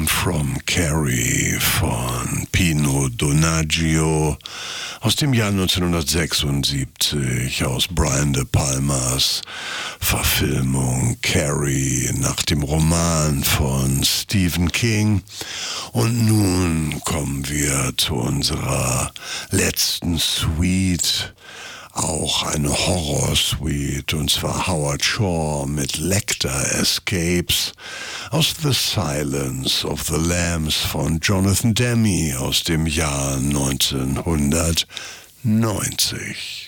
Come From Carrie von Pino Donaggio aus dem Jahr 1976, aus Brian De Palmas Verfilmung Carrie nach dem Roman von Stephen King. Und nun kommen wir zu unserer letzten Suite. Auch eine Horror-Suite, und zwar Howard Shore mit Lecter Escapes aus The Silence of the Lambs von Jonathan Demme aus dem Jahr 1990.